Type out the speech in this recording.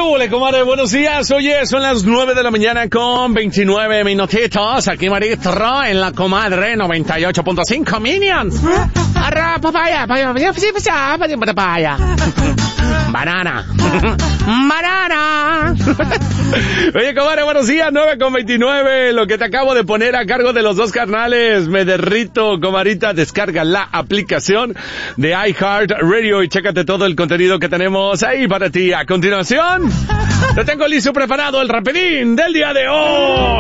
Hola, comadre, buenos días. Oye, son las 9 de la mañana con 29 minutitos. Aquí Maritro en la comadre 98.5 Minions. Arra, papaya. Banana. Banana. Oye, comadre, buenos días. 9 con 29. Lo que te acabo de poner a cargo de los dos carnales. Me derrito, comadrita. Descarga la aplicación de iHeartRadio y chécate todo el contenido que tenemos ahí para ti. A continuación, te tengo listo preparado el rapidín del día de hoy.